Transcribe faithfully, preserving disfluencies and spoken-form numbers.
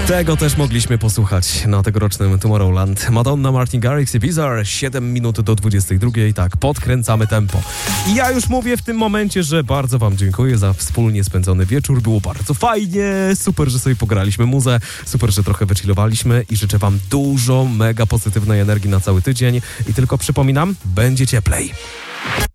Tego też mogliśmy posłuchać na tegorocznym Tomorrowland. Madonna, Martin Garrix i Bizarre, siedem minut do dwudziestej drugiej. Tak, podkręcamy tempo. I ja już mówię w tym momencie, że bardzo wam dziękuję za wspólnie spędzony wieczór. Było bardzo fajnie, super, że sobie pograliśmy muzę, super, że trochę wychillowaliśmy i życzę wam dużo mega pozytywnej energii na cały tydzień. I tylko przypominam, będzie cieplej.